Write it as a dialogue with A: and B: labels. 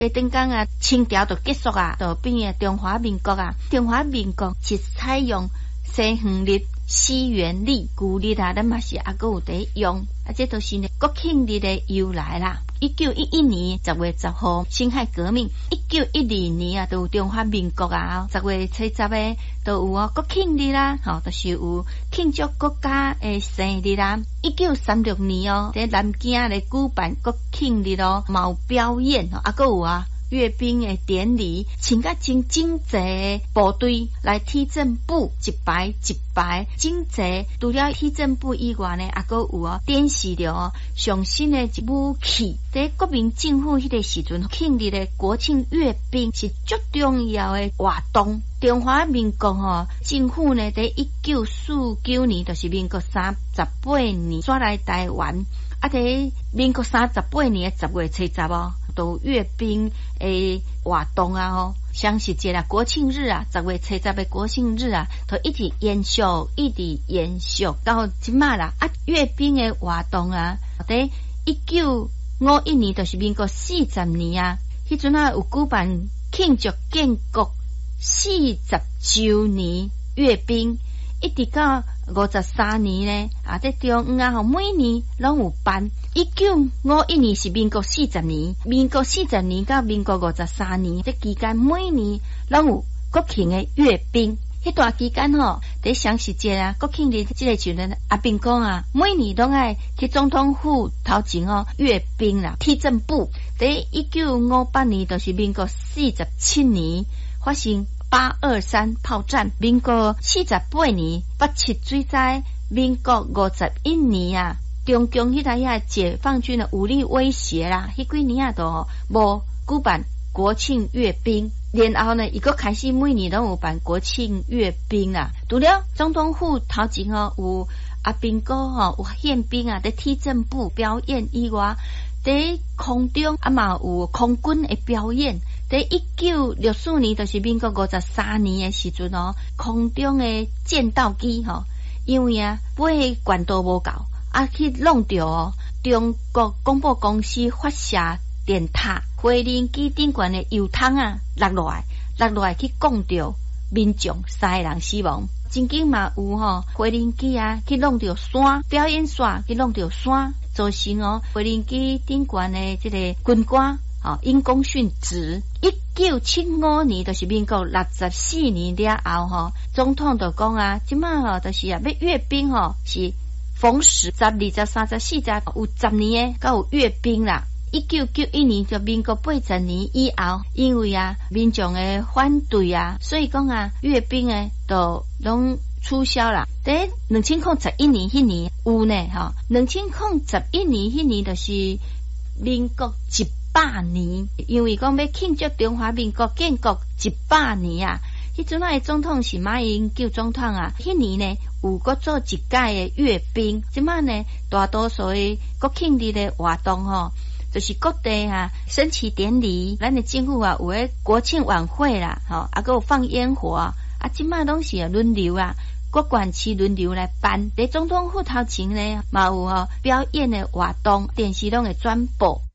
A: 等讲啊，清朝就结束啊，就变个中华民国啊。中华民国是采用西元历、西元历、旧历啊，咱嘛是还佫有伫用啊。这都是呢国庆日的由来啦。1911年10月10号辛亥革命，1912年啊，都有中华民国啊，10月70诶都有哦国庆日啦，就是有庆祝国家诶生日啦。1936年哦，在南京咧举办国庆日哦，嘛有表演啊，佫有啊。阅兵的典礼，请甲真整齐的部队来体政部一排一排整齐。除了体政部以外呢，还佫有哦展示着哦上新的武器。在国民政府迄个时阵，庆日的国庆阅兵是最重要的活动。中华民国政府呢，在1949年，就是民国38年转来台湾。啊，在民国38年10月70哦，都阅兵诶活动啊双十节啦，国庆日啊，10月70的国庆日啊，都一直延续到即马啦。啊，阅兵诶活动啊，在1951年，就是民国40年啊，迄阵啊有举办庆祝建国40周年阅兵。一直到53年呢，啊，在中央啊，每年拢有办。1951年是民国40年，民国40年到民国53年，这期间每年拢有国庆的阅兵。迄段期间在双十节啊，国庆日这个时阵，阿兵讲啊，每年拢爱去总统府头前阅兵啦。体政部在1958年，就是民国47年发生823炮战，民国48年八七水灾，民国51年啊，中共迄个解放军的武力威胁啦，迄几年啊都无举办国庆阅兵。然后呢，伊个开始每年都有办国庆阅兵啦。除了总统府头前有阿兵哥有宪兵啊，在体政部表演以外，在空中嘛有空军的表演。在1964年，就是民国53年的时阵空中的战斗机因为飞管道无够去弄着中国广播公司发射电塔，飞人机顶悬的油桶落来去讲着民众3个人死亡。曾经嘛有飞人机去弄着山，表演线去弄着山，造成飞人机顶悬的这个军官因公殉职。1975年，就是民国64年了后总统就讲即马就是要阅兵是逢10、12、13、14有10年才有阅兵啦。1991年就民国80年以后，因为民众的反对所以讲阅兵都拢取消啦。在2011年迄年有呢2011年迄年就是民国100年，因为讲要庆祝中华民国建国100年啊。迄阵的总统是马英九总统迄年呢有搁做一届的阅兵。即摆呢大多数的国庆日的活动就是各地升旗典礼，咱的政府有个国庆晚会啦，还有放烟火即摆拢是轮流各县市轮流来办。在总统府头前呢嘛有表演的活动，电视拢会转播。